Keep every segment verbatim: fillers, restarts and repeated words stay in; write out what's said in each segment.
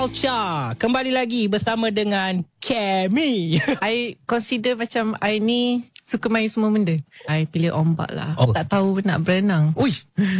Culture kembali lagi bersama dengan Kemi. I consider macam I ni suka main semua benda. I pilih ombak lah. Oh. Tak tahu nak berenang. Ui,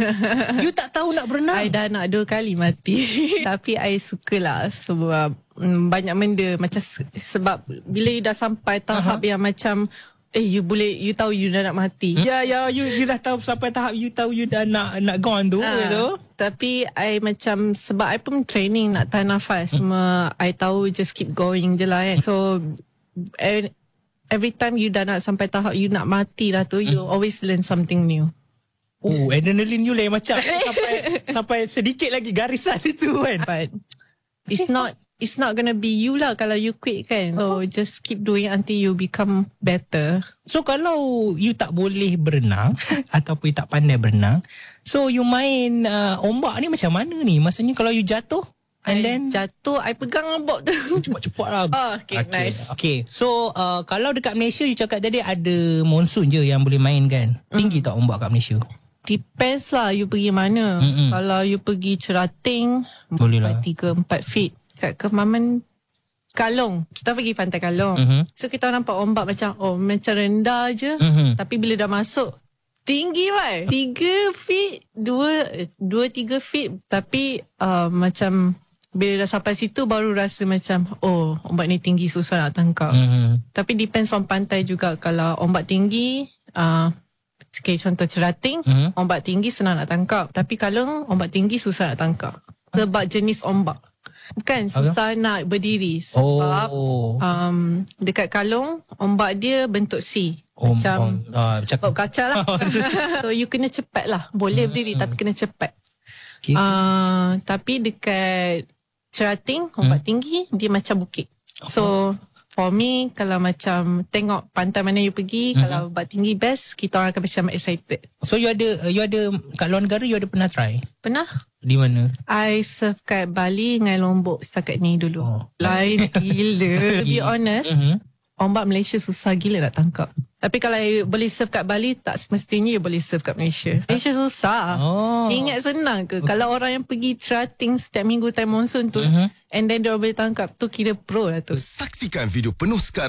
you tak tahu nak berenang? I dah nak dua kali mati. Tapi I suka lah sebab mm, banyak benda. Macam se- sebab bila you dah sampai tahap uh-huh. yang macam eh you boleh, you tahu you dah nak mati. Ya, ya, you you dah tahu sampai tahap you tahu you dah nak nak gone tu, uh, gitu. Tapi I macam sebab I pun training nak tahan nafas. Semua I tahu just keep going je lah kan. So every, every time you dah nak sampai tahap you nak mati lah tu, you always learn something new. Oh, adrenaline you lain macam sampai sampai sedikit lagi garisan itu kan. But it's not it's not gonna be you lah kalau you quit kan. So just keep doing until you become better. So kalau you tak boleh berenang ataupun you tak pandai berenang, so you main uh, ombak ni macam mana ni? Maksudnya kalau you jatuh and I then jatuh, I pegang ombak tu. cepat-cepat lah. Oh, okay, okay, nice. Okay, so uh, kalau dekat Malaysia you cakap tadi ada monsun je yang boleh main kan? Tinggi mm. tak ombak kat Malaysia? Depends lah you pergi mana. Mm-mm. Kalau you pergi Cerating, boleh lah tiga empat feet. Kat Kemaman Kalong, kita pergi pantai Kalong. Mm-hmm. So kita nampak ombak macam oh macam rendah je. Mm-hmm. Tapi bila dah masuk tinggi kan. tiga feet, dua dua tiga feet. Tapi uh, macam bila dah sampai situ baru rasa macam oh ombak ni tinggi, susah nak tangkap. Mm-hmm. Tapi depends on pantai juga. Kalau ombak tinggi, uh, okay, contoh Cerating, mm-hmm. ombak tinggi senang nak tangkap. Tapi Kalong ombak tinggi susah nak tangkap. Sebab jenis ombak. Bukan susah okay. nak berdiri. Sebab oh. um, dekat Kalong ombak dia bentuk C. Oh, macam oh, uh, oh, kaca lah. So you kena cepat lah. Boleh berdiri hmm. tapi kena cepat. Okay. Uh, tapi dekat Cerating ombak hmm. tinggi dia macam bukit. So for me kalau macam tengok pantai mana you pergi, hmm. kalau ombak tinggi best, kita orang akan macam excited. So you ada you ada kat luar negara you ada pernah try? Pernah. Di mana? I surf kat Bali dengan Lombok setakat ni dulu. Oh. Lain gila. To be honest, uh-huh. ombak Malaysia susah gila nak tangkap. Tapi kalau you boleh surf kat Bali, tak semestinya you boleh surf kat Malaysia. Malaysia susah. Oh. Ingat senang ke? Okay. Kalau orang yang pergi Cerating setiap minggu time monsoon tu, uh-huh. and then dia boleh tangkap, tu kira pro lah tu. Saksikan video penuh sekarang.